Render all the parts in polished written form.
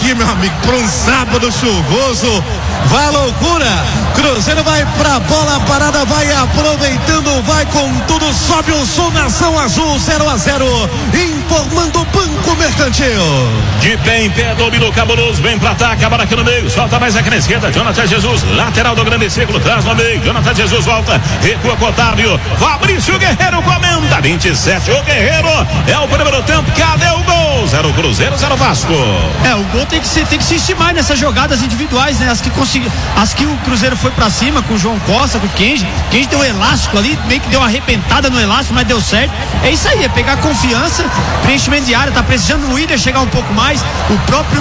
aqui, meu amigo, para um sábado chuvoso. Vai loucura, Cruzeiro vai pra bola parada, vai aproveitando, vai com tudo, sobe o som, Nação Azul, 0-0, informando o Banco Mercantil. De pé em pé, dominou Cabuloso, vem pra ataque, a bola aqui no meio, solta mais aqui na esquerda, Jonathan Jesus, lateral do grande círculo, traz no meio, Jonathan Jesus volta, recua com Otávio, Fabrício Guerreiro comenta, 27, o Guerreiro, é o primeiro tempo, cadê o gol? 0 Cruzeiro, 0 Vasco. O gol tem que se insistir nessas jogadas individuais, né? As que o Cruzeiro foi pra cima com o João Costa, com o Kenji deu um elástico ali, meio que deu uma arrepentada no elástico, mas deu certo. É isso aí, é pegar confiança, preenchimento de área, tá precisando o Willian chegar um pouco mais, o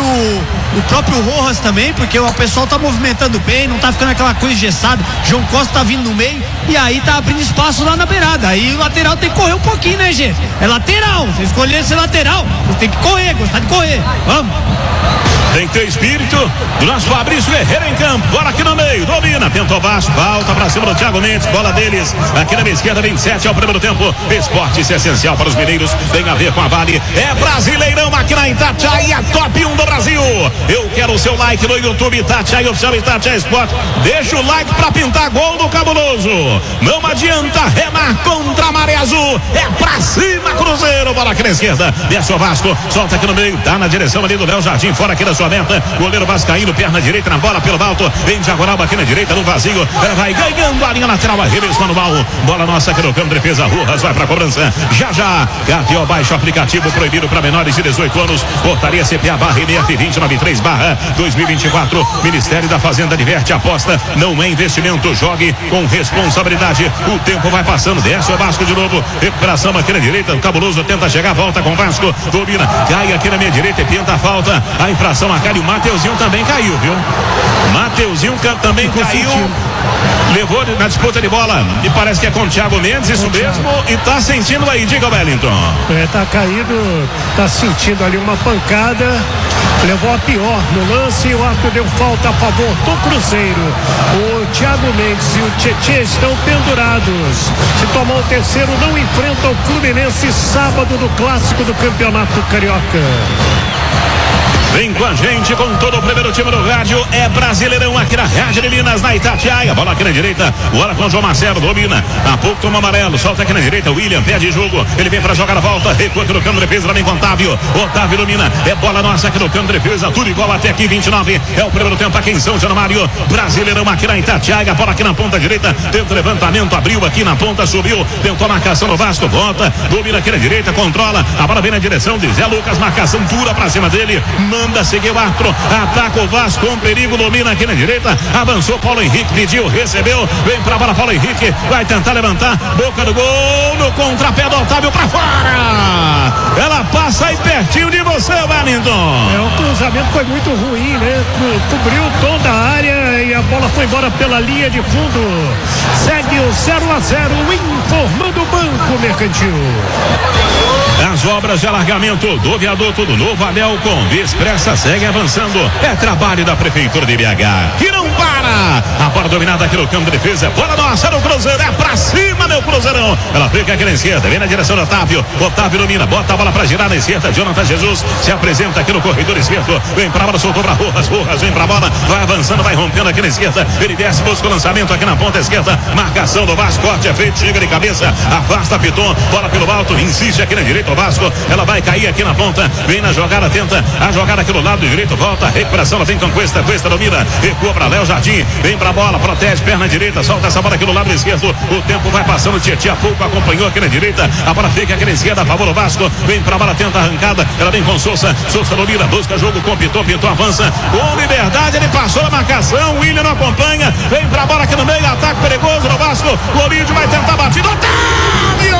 próprio Rojas também, porque o pessoal tá movimentando bem, não tá ficando aquela coisa engessada, João Costa tá vindo no meio, e aí tá abrindo espaço lá na beirada, aí o lateral tem que correr um pouquinho, né, gente? É lateral, você escolher ser lateral, você tem que correr, gostar de correr, vamos! Tem que ter espírito do nosso Fabrício Guerreiro em campo. Bola aqui no meio, domina, tentou Vasco, volta pra cima do Thiago Mendes, bola deles. Aqui na minha esquerda, 27 é o primeiro tempo. Esporte, isso é essencial para os mineiros. Tem a ver com a Vale. É Brasileirão aqui na Itatiaia, top 1 do Brasil. Eu quero o seu like no YouTube, Itatiaia Oficial, Itatiaia Esporte. Deixa o like pra pintar gol do Cabuloso. Não adianta remar contra a Maré Azul. É pra cima, Cruzeiro. Bola aqui na esquerda. Desce o Vasco, solta aqui no meio. Tá na direção ali do Léo Jardim, fora aqui da sua meta, goleiro vascaíno, perna direita na bola pelo alto, em diagonal aqui na direita, no vazio, ela vai ganhando a linha lateral, arremesso manual, bola nossa aqui no campo, defesa, Rojas vai pra cobrança, já, KTO, baixa o aplicativo, proibido para menores de 18 anos, portaria CPA barra MF 2093 barra 2024, Ministério da Fazenda diverte, aposta, não é investimento, jogue com responsabilidade, o tempo vai passando, desce o Vasco de novo, recuperação aqui na direita, o Cabuloso tenta chegar, volta com o Vasco, domina, cai aqui na minha direita e pinta a falta, a infração a cara, e o Mateuzinho também caiu, viu? Mateuzinho também caiu, levou na disputa de bola, e parece que é com o Thiago Mendes, isso mesmo, e tá sentindo aí, diga o Wellington. Tá caído, tá sentindo ali uma pancada, levou a pior no lance, e o árbitro deu falta a favor do Cruzeiro. O Thiago Mendes e o Tietê estão pendurados. Se tomar o terceiro, não enfrenta o Fluminense sábado no clássico do Campeonato Carioca. Vem com a gente, com todo o primeiro time do rádio, é Brasileirão aqui na Rádio de Minas, na Itatiaia, bola aqui na direita, bola com o João Marcelo, domina, há pouco toma amarelo, solta aqui na direita, William, perde jogo, ele vem pra jogar a volta, recua aqui no campo de defesa, também com Otávio domina, é bola nossa aqui no campo de defesa, tudo igual até aqui, 29, é o primeiro tempo aqui em São Januário, Brasileirão aqui na Itatiaia, bola aqui na ponta direita, tenta o levantamento, abriu aqui na ponta, subiu, tentou a marcação no Vasco, volta, domina aqui na direita, controla, a bola vem na direção de Zé Lucas, marcação dura pra cima dele, manda seguir o árbitro, ataca o Vasco com perigo, domina aqui na direita, avançou Paulo Henrique, pediu, recebeu, vem pra bola Paulo Henrique, vai tentar levantar, boca do gol, no contrapé do Otávio pra fora, ela passa aí pertinho de você, Wellington. O cruzamento foi muito ruim, né? Cobriu toda a área e a bola foi embora pela linha de fundo. Segue o 0-0, informando o Banco Mercantil. As obras de alargamento do viaduto do Novo Anel com Via Expressa seguem avançando. É trabalho da Prefeitura de BH, que não para. A bola dominada aqui no campo de defesa. Bola nossa no Cruzeiro. É pra cima, meu Cruzeirão. Ela fica aqui na esquerda. Vem na direção do Otávio. Otávio domina. Bota a bola pra girar na esquerda. Jonathan Jesus se apresenta aqui no corredor esquerdo. Vem pra bola, soltou pra Rojas. Rojas vem pra bola. Vai avançando, vai rompendo aqui na esquerda. Ele desce, busca o lançamento aqui na ponta esquerda. Marcação do Vasco. Corte é feito. Chega de cabeça. Afasta Piton. Bola pelo alto. Insiste aqui na direita o Vasco. Ela vai cair aqui na ponta. Vem na jogada. Tenta a jogada aqui do lado direito. Volta. Recuperação. Ela vem com Cuesta. Cuesta domina. Recua pra Léo Jardim. Vem pra bola. Protege. Perna direita. Solta essa bola aqui do lado esquerdo. O tempo vai passando. Tietchan a pouco acompanhou aqui na direita. A bola fica aqui na esquerda. A favor do Vasco. Vem pra bola. Tenta a arrancada. Ela vem com Souza. Souza domina. Busca jogo com Piton. Piton avança. Com liberdade. Ele passou a marcação. William não acompanha. Vem pra bola aqui no meio. Ataque perigoso no Vasco. O Olídio vai tentar a batida. Otávio!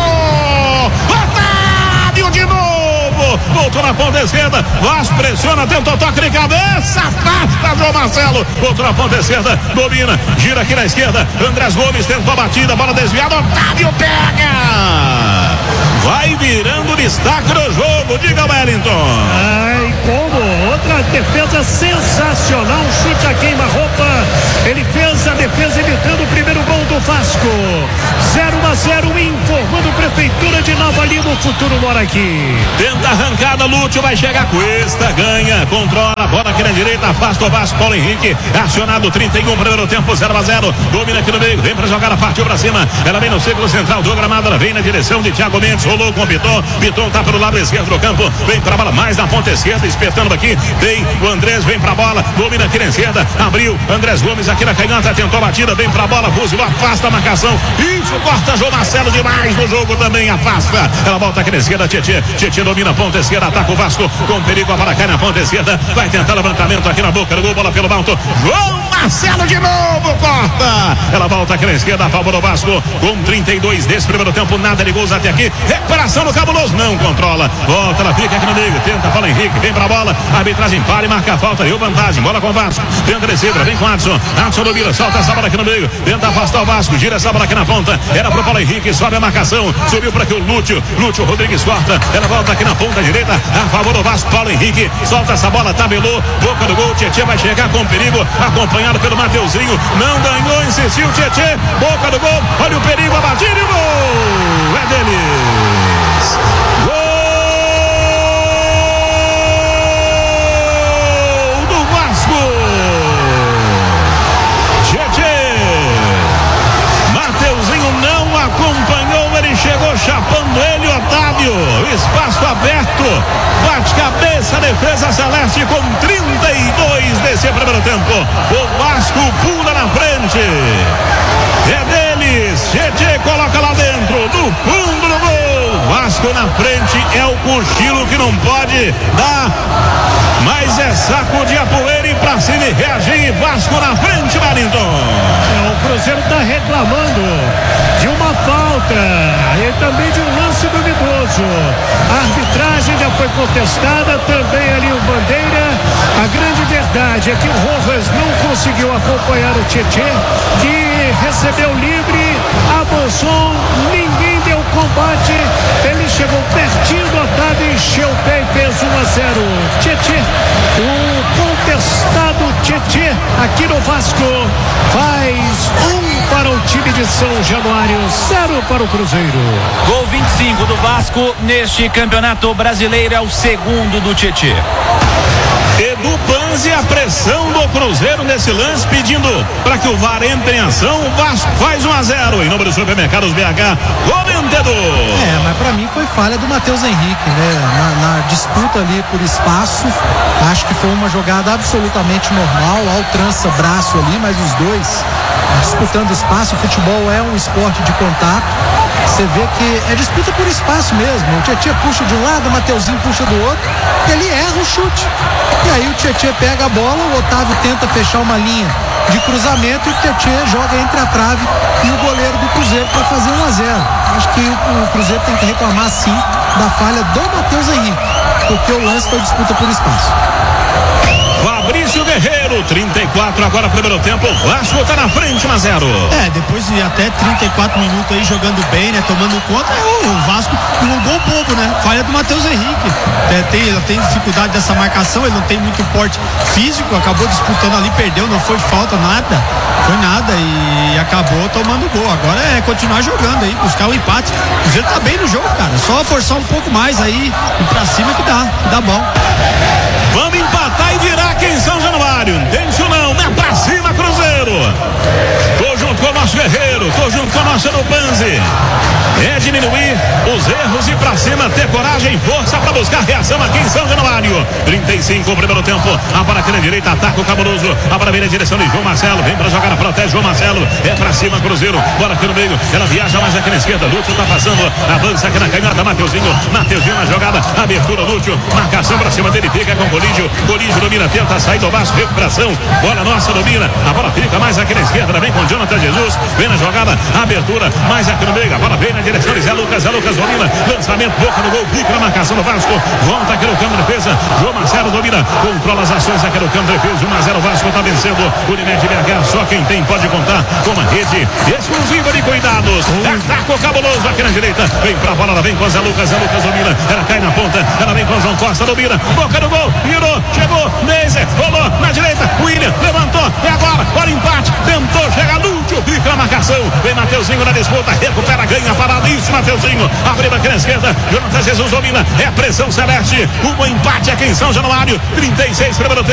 Otávio de novo! Voltou na ponta esquerda. Vasco pressiona. Tenta o toque de cabeça. Afasta João Marcelo. Voltou na ponta esquerda. Domina. Gira aqui na esquerda. Andrés Gomes tentou a batida. Bola desviada. Otávio pega! vai virando destaque no jogo, diga Wellington. Ai, como? Outra defesa sensacional, um chute a queima-roupa. Ele fez a defesa evitando o primeiro gol do Vasco. 0-0, informando Prefeitura de Nova Lima, o futuro mora aqui. Tenta a arrancada, Lúcio vai chegar com esta, ganha, controla a bola aqui na direita, afasta o Vasco, Paulo Henrique, acionado 31, primeiro tempo, 0-0, domina aqui no meio, vem pra jogar, partiu pra cima, ela vem no círculo central do gramado, ela vem na direção de Thiago Mendes, rolou com o Piton tá pro lado esquerdo do campo, vem pra bola mais na ponta esquerda, espetando aqui, vem o Andrés, vem pra bola, domina aqui na esquerda, abriu, Andrés Gomes aqui na canhota, tentou a batida, vem pra bola, fuzilou, afasta a marcação, isso, corta João Marcelo demais no jogo também, afasta, ela volta aqui na esquerda, Tietê domina a ponta esquerda, ataca o Vasco, com perigo a bola cai na ponta esquerda, vai tentar levantamento aqui na boca do gol, bola pelo alto, João Marcelo de novo, corta, ela volta aqui na esquerda, a favor do Vasco, com 32 desse primeiro tempo, nada de gols até aqui, recuperação do Cabuloso, não controla, volta, ela fica aqui no meio, tenta, Paulo Henrique, vem pra bola, a arbitragem para e marca a falta, deu vantagem, bola com o Vasco, tenta descer, vem com Adson domina, solta essa bola aqui no meio, tenta afastar o Vasco, gira essa bola aqui na ponta, era pro Paulo Henrique, sobe a marcação, subiu para aqui o Lúcio Rodrigues corta, ela volta aqui na ponta direita, a favor do Vasco, Paulo Henrique, solta essa bola, tabelou, boca do gol, Tietê vai chegar com perigo, acompanhado pelo Mateuzinho, não ganhou, insistiu Tietê, boca do gol, olha o perigo, a batida e o gol, é deles, gol do Vasco, Tietê, Mateuzinho não acompanhou, ele chegou chapando ele, Otávio, espaço aberto, bate cabeça, defesa celeste com 32 desse primeiro tempo, o Vasco pula na frente, é deles, Tietê coloca lá dentro, no fundo do gol, Vasco na frente, é o cochilo que não pode dar, mas é sacudir a poeira e pra cima e reagir, Vasco na frente, Wellington. O Cruzeiro tá reclamando de uma falta e também de um lance duvidoso. A arbitragem já foi contestada, também ali o Bandeira. A grande verdade é que o Rojas não conseguiu acompanhar o Tietê, que recebeu livre, avançou, ninguém deu combate, ele chegou pertinho do Otávio, encheu o pé e fez 1-0. Tietê, o contestado Tietê aqui no Vasco, faz 1 para o time de São Januário, 0 para o Cruzeiro. Gol 25 do Vasco neste campeonato brasileiro, é o segundo do Tietê. Edu Panzi, a pressão do Cruzeiro nesse lance, pedindo para que o VAR entre em ação. O Vasco faz 1-0 em nome dos supermercados BH. Comendo. Mas pra mim foi falha do Matheus Henrique, né? Na disputa ali por espaço, acho que foi uma jogada absolutamente normal, alcança braço ali, mas os dois disputando espaço. O futebol é um esporte de contato. Você vê que é disputa por espaço mesmo. O Tietê puxa de um lado, o Mateuzinho puxa do outro, ele erra o chute. E aí o Tietê pega a bola, o Otávio tenta fechar uma linha de cruzamento e o Tietê joga entre a trave e o goleiro do Cruzeiro para fazer 1-0. Acho que o Cruzeiro tem que reclamar sim da falha do Matheus Henrique, porque o lance foi disputa por espaço. Fabrício Guerreiro, 34 agora, primeiro tempo, o Vasco tá na frente, 1-0. Depois de até 34 minutos aí jogando bem, né, tomando conta, o Vasco com um gol bobo, né, falha do Matheus Henrique, tem dificuldade dessa marcação, ele não tem muito porte físico, acabou disputando ali, perdeu, não foi falta, foi nada e acabou tomando gol. Agora é continuar jogando aí, buscar o empate. O Cruzeiro tá bem no jogo, cara, só forçar um pouco mais aí e pra cima que dá bom. Vamos empatar e virar aqui em São Januário. Não tem isso não, né? Pra cima, Cruzeiro. Tô junto com o nosso Guerreiro, tô junto com o nosso Edu Panzi. É diminuir os erros e pra cima, ter coragem e força pra buscar reação aqui em São Januário. 35, o primeiro tempo. A bola aqui na direita, ataca o Cabuloso. A bola vem na direção de João Marcelo. Vem pra jogar, protege João Marcelo. É pra cima, Cruzeiro. Bola aqui no meio. Ela viaja mais aqui na esquerda. Lúcio tá passando. Avança aqui na canhota, Mateuzinho na jogada. Abertura, Lúcio. Marcação pra cima dele. Fica com Colígio domina, tenta sair do Vasco. Recuperação. Bola nossa, domina. A bola fica mais aqui na esquerda. Vem com Jonathan Jesus. Vem na jogada. Abertura mais aqui no meio. A bola vem na direção de Zé Lucas domina. Lançamento, boca no gol. Fica na marcação do Vasco. Volta aqui no campo de defesa. João Marcelo domina, controla as ações aqui no campo, defesa 1-0, Vasco tá vencendo. Unimed BH, só quem tem pode contar com uma rede exclusiva de cuidados. Ataco cabuloso aqui na direita, vem pra bola, ela vem com Zé Lucas domina, ela cai na ponta, ela vem com João Costa, domina, boca do gol, virou, chegou, Neiser, rolou na direita, William levantou, e agora, olha o empate, tentou chegar no último, fica na marcação, vem Mateuzinho na disputa, recupera, ganha a parada, isso Mateuzinho, abriu aqui na esquerda, Jonathan Jesus domina, é pressão celeste, um empate aqui em São Januário, 36 primeiro tempo.